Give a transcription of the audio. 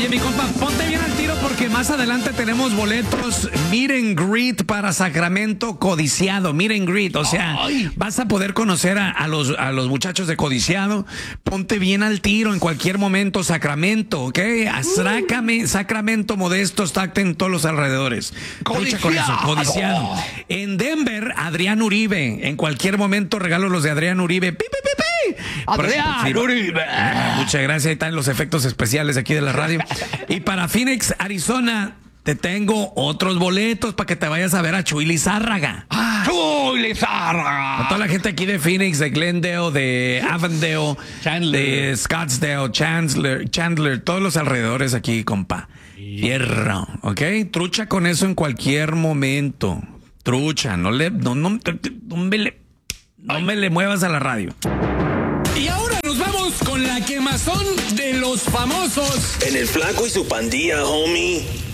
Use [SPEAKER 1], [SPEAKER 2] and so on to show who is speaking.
[SPEAKER 1] Oye, mi compa, ponte bien al tiro porque más adelante tenemos boletos meet and greet para Sacramento Codiciado. Meet and greet, o sea, vas a poder conocer a los muchachos de Codiciado. Ponte bien al tiro en cualquier momento, Sacramento, ¿ok? Sacramento, Modesto, Stockton, todos los alrededores. Lucha con eso, Codiciado. En Denver, Adrián Uribe. En cualquier momento regalo los de Adrián Uribe. ¡Pi, pi, pi, pi!
[SPEAKER 2] Adrián Uribe.
[SPEAKER 1] Muchas gracias. Ahí están los efectos especiales aquí de la radio. Y para Phoenix, Arizona, te tengo otros boletos para que te vayas a ver a Chuy Lizárraga.
[SPEAKER 2] Chuy Lizárraga.
[SPEAKER 1] A toda la gente aquí de Phoenix, de Glendale, de Avondale, de Scottsdale, Chandler, todos los alrededores aquí, compa. Hierro, ¿ok? Trucha con eso en cualquier momento. Trucha, no me le muevas a la radio.
[SPEAKER 3] Y ahora nos vamos con la quemazón de los famosos.
[SPEAKER 4] En el Flaco y su pandilla, homie.